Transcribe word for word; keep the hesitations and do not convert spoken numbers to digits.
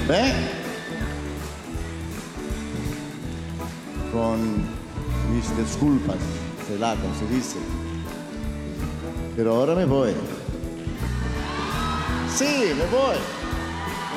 ¿Eh? Con mis disculpas, será como se dice. Pero ahora me voy. Sí, me voy.